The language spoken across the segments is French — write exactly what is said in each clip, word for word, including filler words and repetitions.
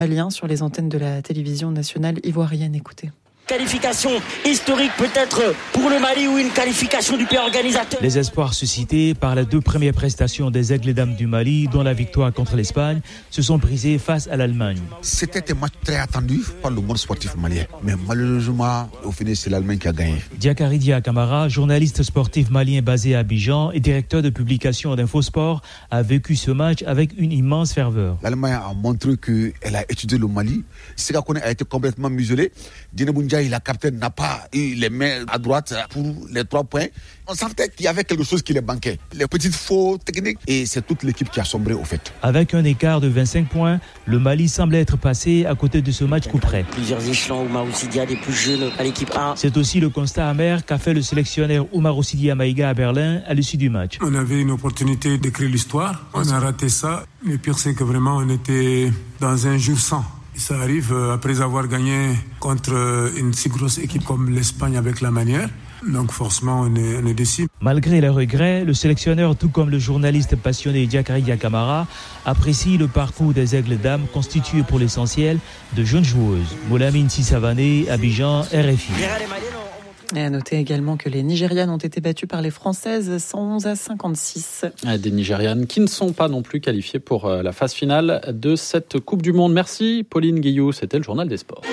Malien sur les antennes de la télévision nationale ivoirienne. Écoutez. Qualification historique peut-être pour le Mali ou une qualification du pays organisateur. Les espoirs suscités par les deux premières prestations des Aigles Dames du Mali, dont la victoire contre l'Espagne, se sont brisés face à l'Allemagne. C'était un match très attendu par le monde sportif malien. Mais malheureusement, au final, c'est l'Allemagne qui a gagné. Diakari Dia Camara, journaliste sportif malien basé à Abidjan et directeur de publication d'Infosport, a vécu ce match avec une immense ferveur. L'Allemagne a montré qu'elle a étudié le Mali. Sega Kone a été complètement muselé. Dinabou Ndiaye, la capitaine, n'a pas eu les mains à droite pour les trois points. On sentait qu'il y avait quelque chose qui les manquait. Les petites fautes techniques. Et c'est toute l'équipe qui a sombré au fait. Avec un écart de vingt-cinq points, le Mali semble être passé à côté de ce match coup près. Plusieurs échelons, Oumar Sidia des plus jeunes à l'équipe A. C'est aussi le constat amer qu'a fait le sélectionneur Oumar Sidia Maïga à Berlin à l'issue du match. On avait une opportunité d'écrire l'histoire. On a raté ça. Le pire, c'est que vraiment, on était dans un jour sans. Ça arrive après avoir gagné contre une si grosse équipe comme l'Espagne avec la manière. Donc forcément, on est, on est déçus. Malgré les regrets, le sélectionneur, tout comme le journaliste passionné Diakari Dia Camara, apprécie le parcours des Aigles Dames constitué pour l'essentiel de jeunes joueuses. Moulamine Sissavané, Abidjan, R F I. Et à noter également que les Nigérianes ont été battues par les Françaises cent onze à cinquante-six. Des Nigérianes qui ne sont pas non plus qualifiées pour la phase finale de cette Coupe du Monde. Merci Pauline Guillou, c'était le journal des sports.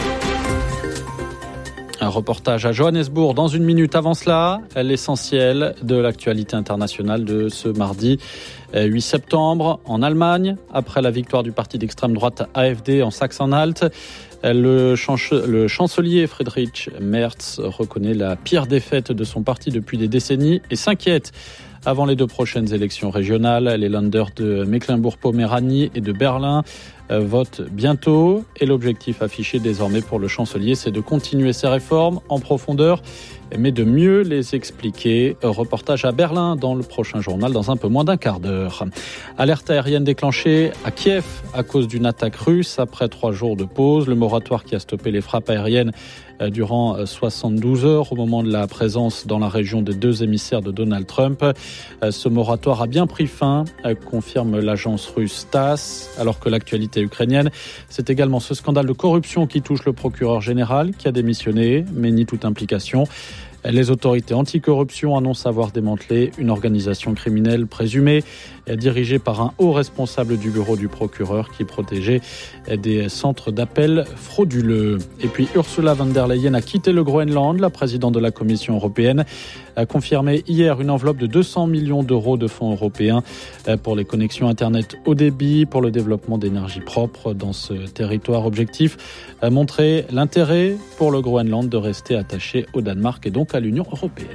Un reportage à Johannesburg dans une minute. Avant cela, l'essentiel de l'actualité internationale de ce mardi huit septembre en Allemagne. Après la victoire du parti d'extrême droite A F D en Saxe-Anhalt, le, chanche- le chancelier Friedrich Merz reconnaît la pire défaite de son parti depuis des décennies et s'inquiète. Avant les deux prochaines élections régionales, les Länder de Mecklembourg-Poméranie et de Berlin euh, votent bientôt. Et l'objectif affiché désormais pour le chancelier, c'est de continuer ces réformes en profondeur, mais de mieux les expliquer. Reportage à Berlin dans le prochain journal dans un peu moins d'un quart d'heure. Alerte aérienne déclenchée à Kiev à cause d'une attaque russe après trois jours de pause. Le moratoire qui a stoppé les frappes aériennes durant soixante-douze heures au moment de la présence dans la région des deux émissaires de Donald Trump. Ce moratoire a bien pris fin, confirme l'agence russe TASS, alors que l'actualité ukrainienne, c'est également ce scandale de corruption qui touche le procureur général qui a démissionné, mais nie toute implication. Les autorités anticorruption annoncent avoir démantelé une organisation criminelle présumée dirigée par un haut responsable du bureau du procureur qui protégeait des centres d'appel frauduleux. Et puis Ursula von der Leyen a quitté le Groenland. La présidente de la Commission européenne a confirmé hier une enveloppe de deux cents millions d'euros de fonds européens pour les connexions Internet haut débit, pour le développement d'énergie propre dans ce territoire. Objectif, montrer l'intérêt pour le Groenland de rester attaché au Danemark et donc à l'Union européenne.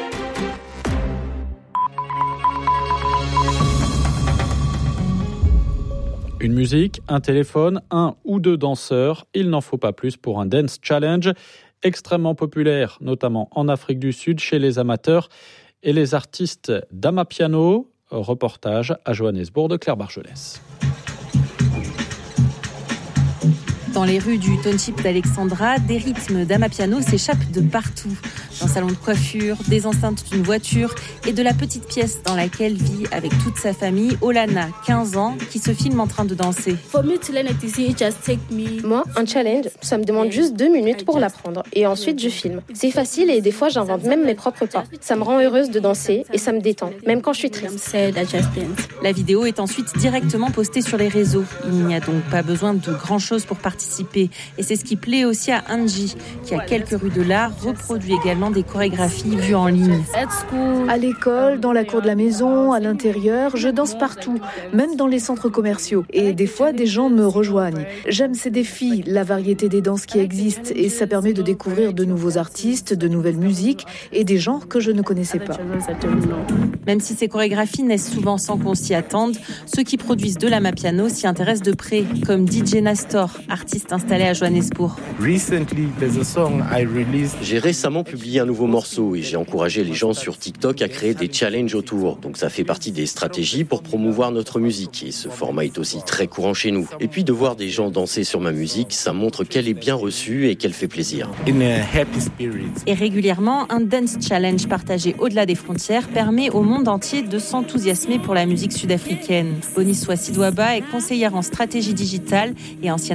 Une musique, un téléphone, un ou deux danseurs, il n'en faut pas plus pour un Dance Challenge extrêmement populaire, notamment en Afrique du Sud, chez les amateurs et les artistes d'Amapiano. Reportage à Johannesburg de Claire Bargelès. Dans les rues du township d'Alexandra, des rythmes d'Amapiano s'échappent de partout. D'un salon de coiffure, des enceintes d'une voiture et de la petite pièce dans laquelle vit avec toute sa famille Olana, quinze ans, qui se filme en train de danser. Moi, un challenge, ça me demande juste deux minutes pour l'apprendre. Et ensuite, je filme. C'est facile et des fois, j'invente même mes propres pas. Ça me rend heureuse de danser et ça me détend, même quand je suis triste. La vidéo est ensuite directement postée sur les réseaux. Il n'y a donc pas besoin de grand-chose pour participer. Et c'est ce qui plaît aussi à Angie, qui à quelques rues de là reproduit également des chorégraphies vues en ligne. À l'école, dans la cour de la maison, à l'intérieur, je danse partout, même dans les centres commerciaux. Et des fois, des gens me rejoignent. J'aime ces défis, la variété des danses qui existent, et ça permet de découvrir de nouveaux artistes, de nouvelles musiques et des genres que je ne connaissais pas. Même si ces chorégraphies naissent souvent sans qu'on s'y attende, ceux qui produisent de l'Amapiano s'y intéressent de près, comme D J Nastor, artiste installé à Johannesburg. J'ai récemment publié publié un nouveau morceau et j'ai encouragé les gens sur TikTok à créer des challenges autour. Donc ça fait partie des stratégies pour promouvoir notre musique et ce format est aussi très courant chez nous. Et puis de voir des gens danser sur ma musique, ça montre qu'elle est bien reçue et qu'elle fait plaisir. Et régulièrement, un dance challenge partagé au-delà des frontières permet au monde entier de s'enthousiasmer pour la musique sud-africaine. Boniswa Sidwaba est conseillère en stratégie digitale et ancienne